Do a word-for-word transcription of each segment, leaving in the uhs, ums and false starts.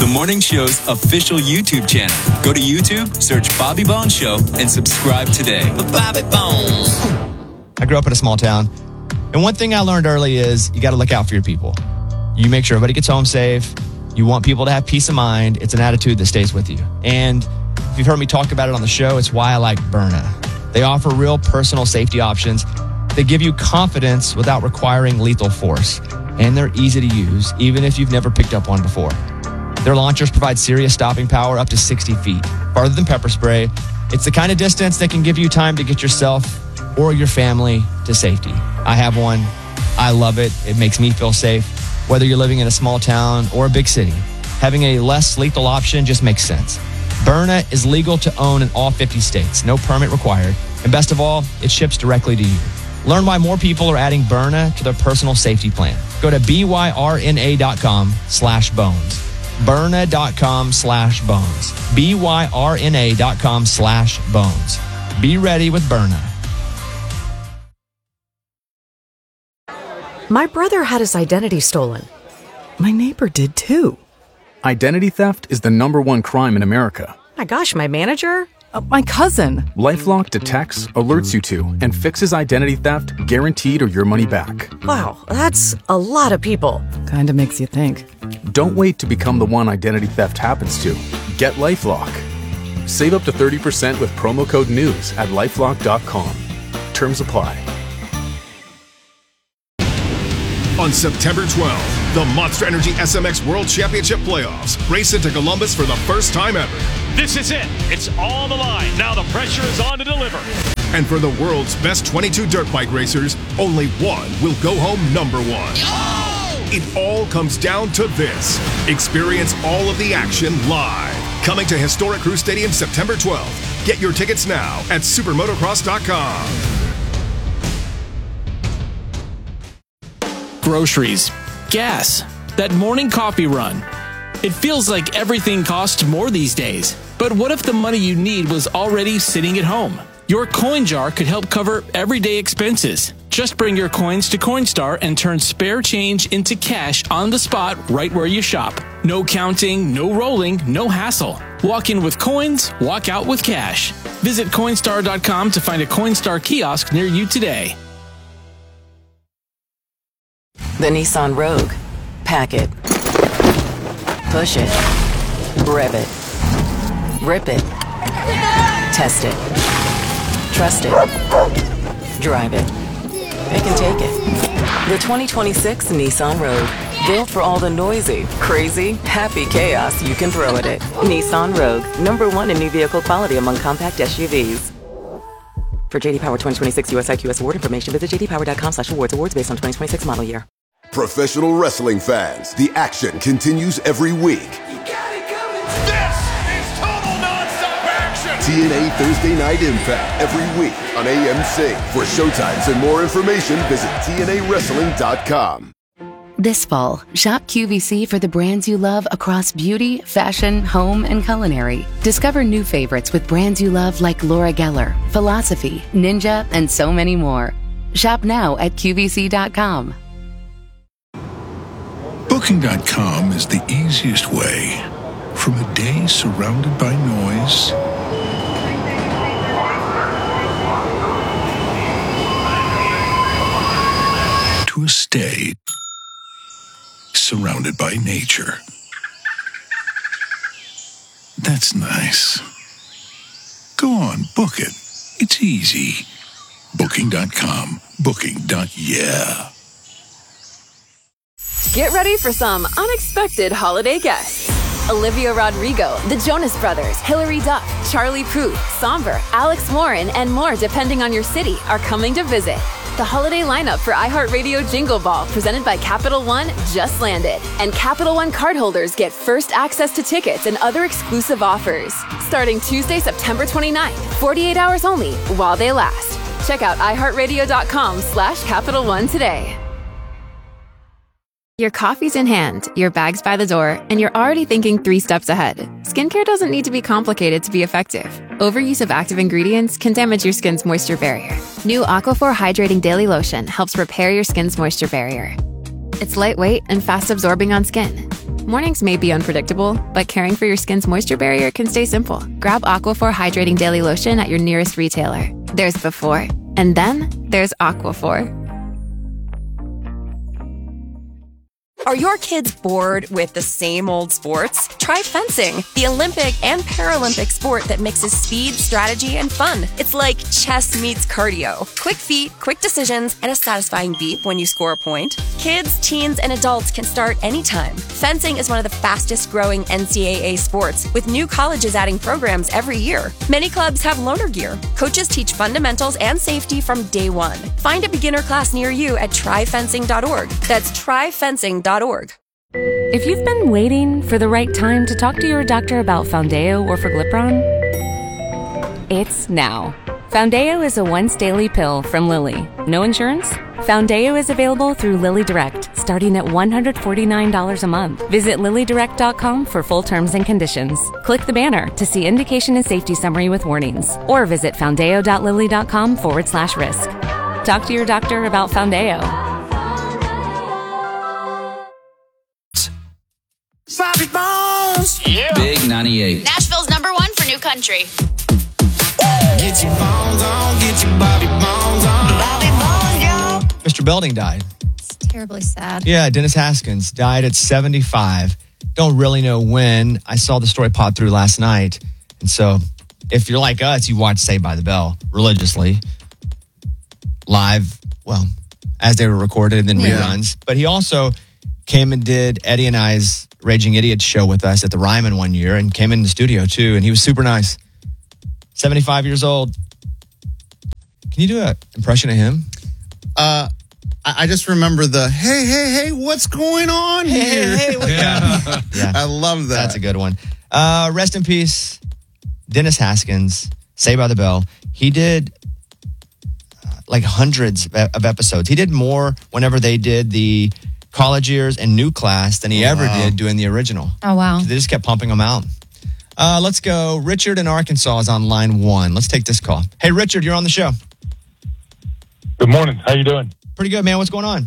the morning show's official YouTube channel. Go to YouTube, search Bobby Bones Show, and subscribe today. The Bobby Bones. I grew up in a small town, and one thing I learned early is you got to look out for your people. You make sure everybody gets home safe. You want people to have peace of mind. It's an attitude that stays with you. And if you've heard me talk about it on the show, it's why I like Byrna. They offer real personal safety options. They give you confidence without requiring lethal force. And they're easy to use, even if you've never picked up one before. Their launchers provide serious stopping power up to sixty feet, farther than pepper spray. It's the kind of distance that can give you time to get yourself or your family to safety. I have one. I love it. It makes me feel safe. Whether you're living in a small town or a big city, having a less lethal option just makes sense. Byrna is legal to own in all fifty states. No permit required. And best of all, it ships directly to you. Learn why more people are adding Byrna to their personal safety plan. Go to byrna.com slash bones. Byrna.com slash bones. byrna.com slash bones. Be ready with Byrna. My brother had his identity stolen. My neighbor did too. Identity theft is the number one crime in America. My gosh, my manager? Uh, my cousin. LifeLock detects, alerts you to, and fixes identity theft guaranteed or your money back. Wow, that's a lot of people. Kinda makes you think. Don't wait to become the one identity theft happens to. Get LifeLock. Save up to thirty percent with promo code NEWS at lifelock dot com. Terms apply. On September twelfth, the Monster Energy S M X World Championship Playoffs race into Columbus for the first time ever. This is it. It's on the line. Now the pressure is on to deliver. And for the world's best twenty-two dirt bike racers, only one will go home number one. Oh! It all comes down to this. Experience all of the action live. Coming to Historic Crew Stadium September twelfth. Get your tickets now at supermotocross dot com. Groceries, gas, that morning coffee run. It feels like everything costs more these days. But what if the money you need was already sitting at home? Your coin jar could help cover everyday expenses. Just bring your coins to Coinstar and turn spare change into cash on the spot right where you shop. No counting, no rolling, no hassle. Walk in with coins, walk out with cash. Visit Coinstar dot com to find a Coinstar kiosk near you today. The Nissan Rogue. Pack it. Push it. Rev it. Rip it. Test it. Trust it. Drive it. It can take it. The twenty twenty-six Nissan Rogue. Built for all the noisy, crazy, happy chaos you can throw at it. Nissan Rogue. Number one in new vehicle quality among compact S U Vs. For J D Power twenty twenty-six U S I Q S award information, visit j d power dot com slash awards. Awards based on twenty twenty-six model year. Professional wrestling fans, the action continues every week. You got it coming. This is total nonstop action. T N A Thursday Night Impact every week on A M C. For showtimes and more information, visit T N A wrestling dot com. This fall, shop Q V C for the brands you love across beauty, fashion, home, and culinary. Discover new favorites with brands you love like Laura Geller, Philosophy, Ninja, and so many more. Shop now at Q V C dot com. Booking dot com is the easiest way. From a day surrounded by noise to a stay surrounded by nature. That's nice. Go on, book it. It's easy. Booking dot com. Booking. Yeah. Get ready for some unexpected holiday guests. Olivia Rodrigo, the Jonas Brothers, Hilary Duff, Charlie Puth, Somber, Alex Warren, and more depending on your city are coming to visit. The holiday lineup for iHeartRadio Jingle Ball presented by Capital One just landed. And Capital One cardholders get first access to tickets and other exclusive offers. Starting Tuesday, September twenty-ninth, forty-eight hours only while they last. Check out iHeartRadio.com slash Capital One today. Your coffee's in hand, your bag's by the door, and you're already thinking three steps ahead. Skincare doesn't need to be complicated to be effective. Overuse of active ingredients can damage your skin's moisture barrier. New Aquaphor Hydrating Daily Lotion helps repair your skin's moisture barrier. It's lightweight and fast absorbing on skin. Mornings may be unpredictable, but caring for your skin's moisture barrier can stay simple. Grab Aquaphor Hydrating Daily Lotion at your nearest retailer. There's before, and then there's Aquaphor. Are your kids bored with the same old sports? Try fencing, the Olympic and Paralympic sport that mixes speed, strategy, and fun. It's like chess meets cardio. Quick feet, quick decisions, and a satisfying beep when you score a point. Kids, teens, and adults can start anytime. Fencing is one of the fastest growing N C double A sports, with new colleges adding programs every year. Many clubs have loaner gear. Coaches teach fundamentals and safety from day one. Find a beginner class near you at try fencing dot org. That's try fencing dot org. If you've been waiting for the right time to talk to your doctor about Foundeo or Forglipron, it's now. Foundeo is a once-daily pill from Lilly. No insurance? Foundeo is available through Lilly Direct, starting at one hundred forty-nine dollars a month. Visit lilly direct dot com for full terms and conditions. Click the banner to see indication and safety summary with warnings, or visit foundeo dot lilly dot com forward slash risk. Talk to your doctor about Foundeo. Bobby Bones. Yeah. Big ninety-eight. Nashville's number one for new country. Get your bones on, get your Bobby Bones on. Bobby Bones, yo. Mister Belding died. It's terribly sad. Yeah, Dennis Haskins died at seventy-five. Don't really know when. I saw the story pop through last night. And so if you're like us, you watch Saved by the Bell religiously. Live, well, as they were recorded and then Yeah. reruns. But he also came and did Eddie and I's Raging Idiots show with us at the Ryman one year and came in the studio too. And he was super nice. seventy-five years old. Can you do an impression of him? Uh, I I just remember the, hey, hey, hey, what's going on Hey, here? hey, hey, what yeah. Yeah. I love that. That's a good one. Uh, rest in peace, Dennis Haskins, Saved by the Bell. He did uh, like hundreds of of episodes. He did more whenever they did the college years and new class than he Oh, ever wow. did doing the original. Oh, wow. They just kept pumping them out. Uh, let's go. Richard in Arkansas is on line one. Let's take this call. Hey, Richard, you're on the show. Good morning. How you doing? Pretty good, man. What's going on?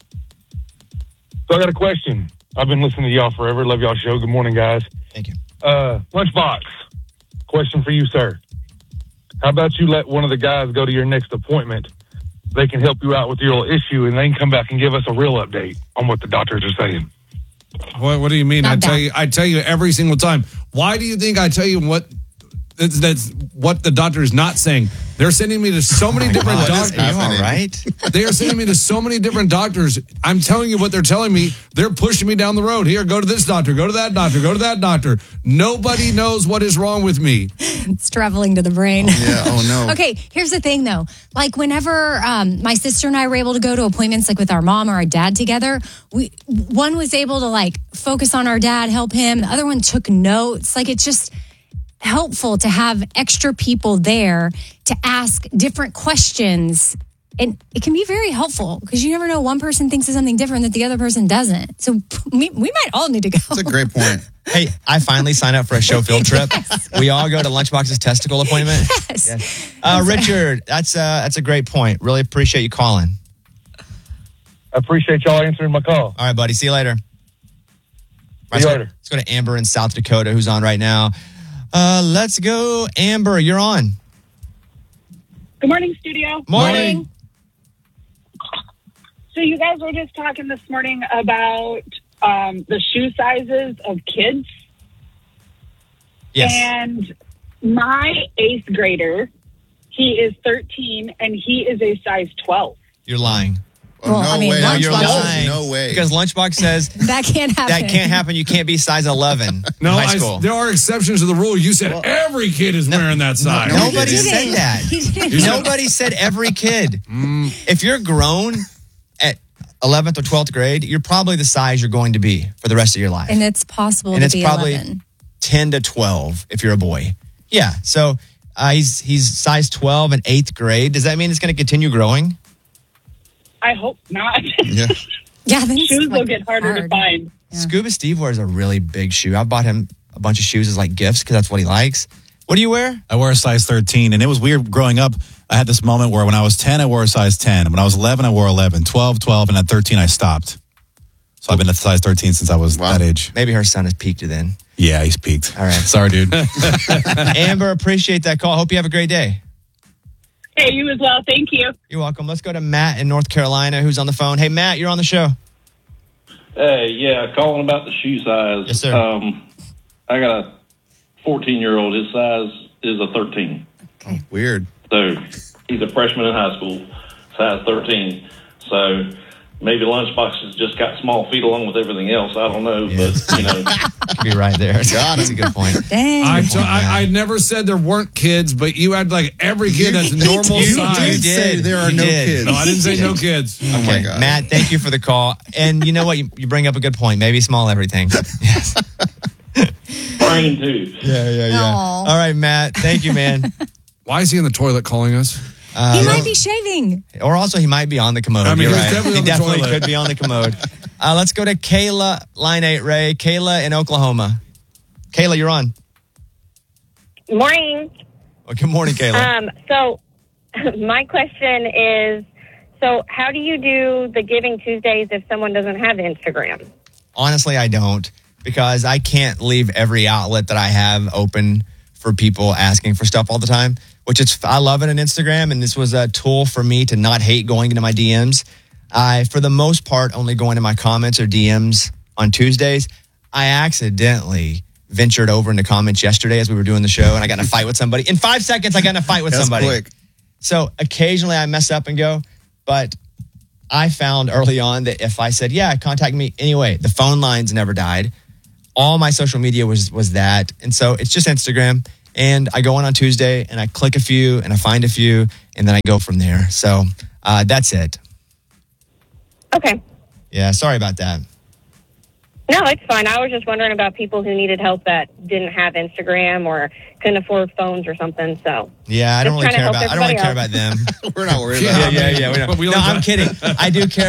So I got a question. I've been listening to y'all forever. Love y'all show. Good morning, guys. Thank you. Uh, Lunchbox, question for you, sir. How about you let one of the guys go to your next appointment? They can help you out with your little issue, and they can come back and give us a real update on what the doctors are saying. What, what do you mean? I tell you, I tell you every single time. Why do you think I tell you what? That's, that's what the doctor is not saying. They're sending me to so many different doctors. Are you all right? They are sending me to so many different doctors. I'm telling you what they're telling me. They're pushing me down the road. Here, go to this doctor, go to that doctor, go to that doctor. Nobody knows what is wrong with me. It's traveling to the brain. Yeah, oh no. Okay, here's the thing though. Like whenever um, my sister and I were able to go to appointments like with our mom or our dad together, we one was able to like focus on our dad, help him. The other one took notes. Like it's just helpful to have extra people there to ask different questions. And it can be very helpful because you never know, one person thinks of something different that the other person doesn't. So we, we might all need to go. That's a great point. Hey, I finally signed up for a show field trip. Yes. We all go to Lunchbox's testicle appointment. Yes. yes. Uh, Richard, that's uh, that's a great point. Really appreciate you calling. I appreciate y'all answering my call. All right, buddy. See you later. See right, you let's later. Go, let's go to Amber in South Dakota, who's on right now. Uh, let's go, Amber. You're on. Good morning, studio. Morning. So you guys were just talking this morning about um, the shoe sizes of kids. Yes. And my eighth grader, he is thirteen, and he is a size twelve. You're lying. Oh, Well, no I mean, way. No, you're Lunchbox- lying. No way. Because Lunchbox says That can't happen. that can't happen. You can't be size eleven No, in high I, school. there are exceptions to the rule. You said every kid is wearing that size. no, Nobody he said didn't. that. He didn't. You said- Nobody said every kid. Mm. If you're grown at eleventh or twelfth grade, you're probably the size you're going to be for the rest of your life. And it's possible And to it's be probably eleven. ten to twelve if you're a boy. Yeah. So uh, he's he's size twelve in eighth grade. Does that mean it's going to continue growing? I hope not. Yeah. Yeah, then it's, Shoes will like, get harder to hard. find. Scuba Steve wears a really big shoe. I bought him a bunch of shoes as like gifts because that's what he likes. What do you wear? I wear a size thirteen, and it was weird growing up. I had this moment where when I was ten, I wore a size ten. When I was eleven, I wore eleven. twelve, twelve, and at thirteen, I stopped. So So I've been a size thirteen since I was that age. Maybe her son has peaked then. Yeah, he's peaked. All right. Sorry, dude. Amber, appreciate that call. Hope you have a great day. Hey, you as well. Thank you. You're welcome. Let's go to Matt in North Carolina, who's on the phone. Hey, Matt, you're on the show. Hey, yeah, calling about the shoe size. Yes, sir. Um, I got a fourteen-year-old. His size is a thirteen. Oh, weird. So he's a freshman in high school, size thirteen. So maybe Lunchbox has just got small feet along with everything else. I don't know, but, you know. Could be right there. God, that's a good point. Dang. I, t- I, I never said there weren't kids, but you had like every kid that's normal You size. did. say there are You no did. kids. No, I didn't say no kids. Oh, my God. Matt, thank you for the call. And you know what? You, you bring up a good point. Maybe small everything. Yes. Brain, too. Yeah, yeah, yeah. Aw. All right, Matt. Thank you, man. Why is he in the toilet calling us? Uh, He might be shaving. Or also, he might be on the commode. I mean, You're he's right. definitely he on the definitely toilet. could be on the commode. Uh, let's go to Kayla, line eight, Ray. Kayla in Oklahoma. Kayla, you're on. Morning. Well, good morning, Kayla. Um, so my question is, so how do you do the Giving Tuesdays if someone doesn't have Instagram? Honestly, I don't, because I can't leave every outlet that I have open for people asking for stuff all the time, which is, I love it on Instagram. And this was a tool for me to not hate going into my D Ms. I, for the most part, only go into my comments or D Ms on Tuesdays. I accidentally ventured over into comments yesterday as we were doing the show, and I got in a fight with somebody. In five seconds, I got in a fight with That's somebody. quick. So occasionally I mess up and go, but I found early on that if I said, yeah, contact me anyway, the phone lines never died. All my social media was was that. And so it's just Instagram. And I go in on Tuesday and I click a few and I find a few and then I go from there. So uh, that's it. Okay. Yeah, sorry about that. No, it's fine. I was just wondering about people who needed help that didn't have Instagram or couldn't afford phones or something. So Yeah, I don't Just really trying to care help about I don't really care about everybody them. We're not worried yeah, about yeah, it. yeah, we don't- But we No, don't- I'm kidding. I do care